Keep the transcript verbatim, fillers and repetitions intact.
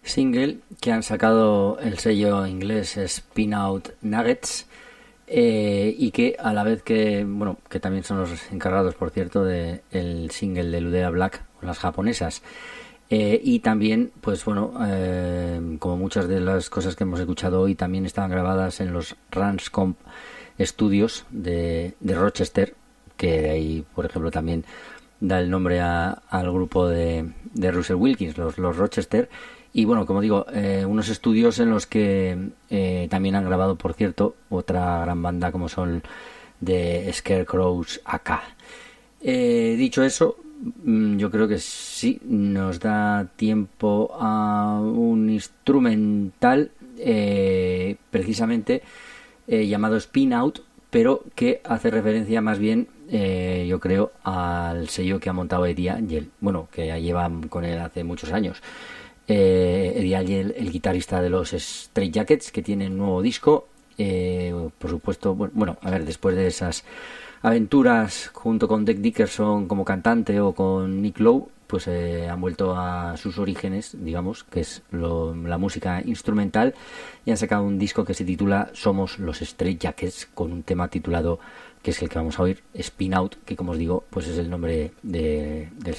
single que han sacado el sello inglés Spin Out Nuggets, eh, y que a la vez que, bueno, que también son los encargados, por cierto, de el single de Ludea Black, las japonesas. Eh, y también, pues bueno, eh, como muchas de las cosas que hemos escuchado hoy también estaban grabadas en los Ranscomp Studios de, de Rochester, que de ahí, por ejemplo, también da el nombre a, al grupo de, de Russell Wilkins, los, los Rochester. Y bueno, como digo, eh, unos estudios en los que eh, también han grabado, por cierto, otra gran banda como son de Scarecrows A K. Eh, dicho eso, yo creo que sí, nos da tiempo a un instrumental eh, precisamente eh, llamado Spin Out, pero que hace referencia más bien, eh, yo creo, al sello que ha montado Eddie Angel, bueno, que ya llevan con él hace muchos años. eh, Eddie Angel, el guitarrista de los Straight Jackets, que tiene un nuevo disco, eh, por supuesto, bueno, bueno, a ver, después de esas aventuras junto con Dec Dickerson como cantante o con Nick Lowe, pues eh, han vuelto a sus orígenes, digamos, que es lo, la música instrumental, y han sacado un disco que se titula Somos los Straight Jackets, con un tema titulado, que es el que vamos a oír, Spin Out, que como os digo, pues es el nombre de, del